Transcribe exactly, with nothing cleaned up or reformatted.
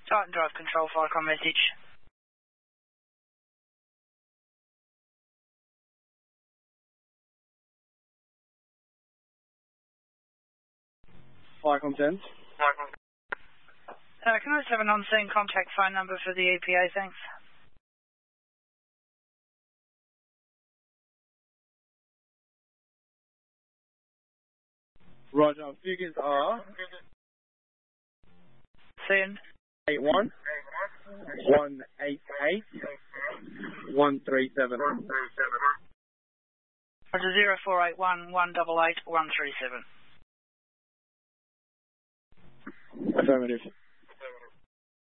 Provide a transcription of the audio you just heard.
Titan Drive Control, Firecom message. Firecom ten. Uh, can I just have an on-scene contact phone number for the E P A, thanks? Roger, figures are Send. eight one one eight eight one three seven. Roger, zero four eight one one eight eight one three seven. Affirmative.